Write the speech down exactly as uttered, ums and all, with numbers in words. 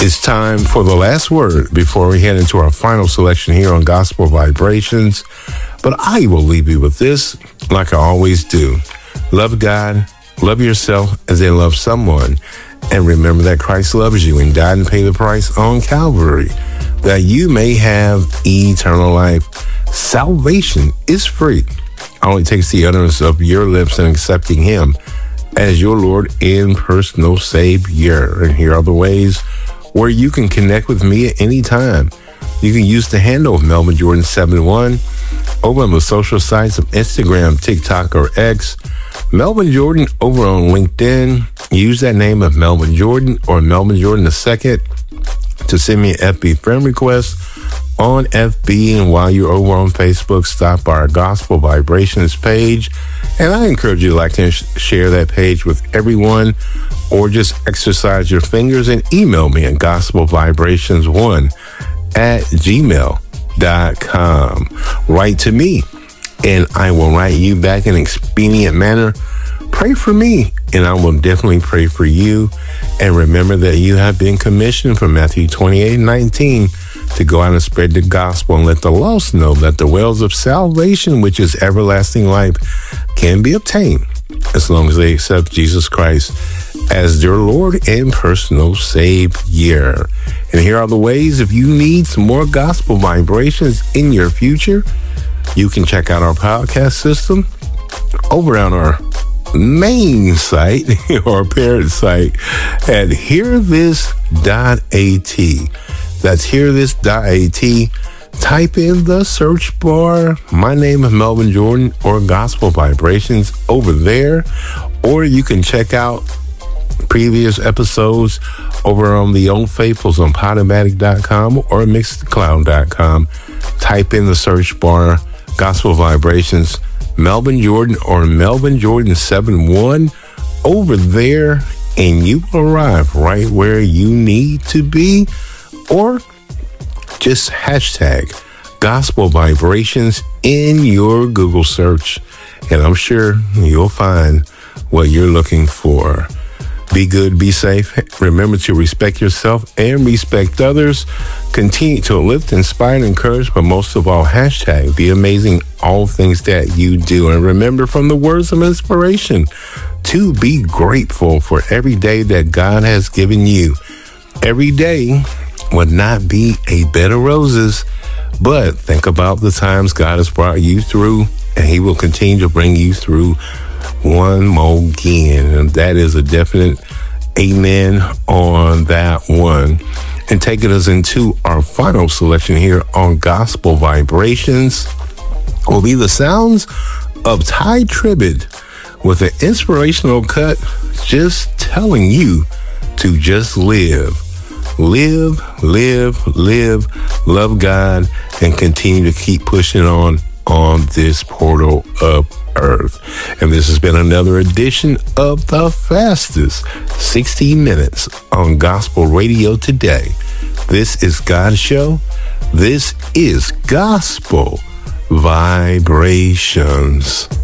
It's time for the last word before we head into our final selection here on Gospel Vibrations. But I will leave you with this, like I always do. Love God, love yourself as they love someone, and remember that Christ loves you and died and paid the price on Calvary, that you may have eternal life. Salvation is free. It only takes the utterance of your lips and accepting Him as your Lord and personal Savior. And here are the ways where you can connect with me at any time. You can use the handle of Melvin Jordan seventy-one over on the social sites of Instagram, TikTok, or X. Melvin Jordan over on LinkedIn. Use that name of Melvin Jordan or Melvin Jordan the second to send me an F B friend request on F B. And while you're over on Facebook, stop by our Gospel Vibrations page. And I encourage you to like and sh- share that page with everyone, or just exercise your fingers and email me at gospel vibrations one at gmail dot com. Write to me, and I will write you back in an expedient manner. Pray for me, and I will definitely pray for you. And remember that you have been commissioned from Matthew twenty-eight nineteen to go out and spread the gospel and let the lost know that the wells of salvation, which is everlasting life, can be obtained as long as they accept Jesus Christ as their Lord and personal Savior. And here are the ways, if you need some more gospel vibrations in your future, you can check out our podcast system over on our main site or parent site at hear this dot a t. That's hear this dot a t. Type in the search bar, my name is Melvin Jordan or Gospel Vibrations over there, or you can check out previous episodes over on the Old Faithfuls on Podomatic dot com or Mixcloud dot com. Type in the search bar, Gospel Vibrations, Melvin Jordan or Melvin Jordan seventy-one over there, and you will arrive right where you need to be. Or just hashtag Gospel Vibrations in your Google search, and I'm sure you'll find what you're looking for. Be good, be safe. Remember to respect yourself and respect others. Continue to lift, inspire, and encourage, but most of all, hashtag be amazing all things that you do. And remember, from the words of inspiration, to be grateful for every day that God has given you. Every day would not be a bed of roses, but think about the times God has brought you through, and He will continue to bring you through one more again. And that is a definite amen on that one. And taking us into our final selection here on Gospel Vibrations will be the sounds of Ty Tribbett with an inspirational cut, just telling you to just live. Live, live, live, love God, and continue to keep pushing on on this portal of earth. And this has been another edition of the fastest sixty minutes on gospel radio today. This is God's show. This is Gospel Vibrations.